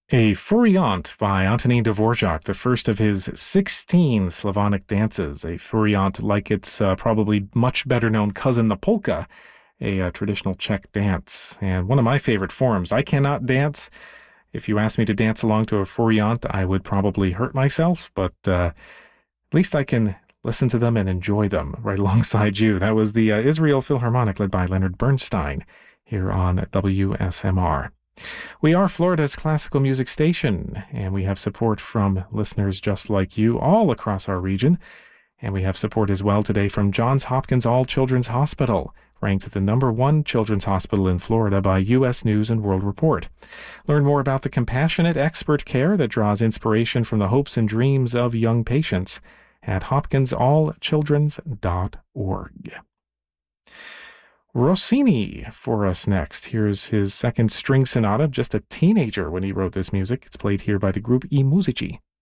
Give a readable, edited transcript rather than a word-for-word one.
A Furiant by Antonin Dvorak, the first of his 16 Slavonic dances. A Furiant like its probably much better known cousin, the polka, a traditional Czech dance. And one of my favorite forms. I cannot dance. If you asked me to dance along to a Furiant, I would probably hurt myself, but at least I can listen to them and enjoy them right alongside you. That was the Israel Philharmonic led by Leonard Bernstein here on WSMR. We are Florida's classical music station, and we have support from listeners just like you all across our region. And we have support as well today from Johns Hopkins All Children's Hospital, ranked the #1 children's hospital in Florida by U.S. News and World Report. Learn more about the compassionate expert care that draws inspiration from the hopes and dreams of young patients at hopkinsallchildrens.org. Rossini for us next. Here's his second string sonata, just a teenager when he wrote this music. It's played here by the group I Musici.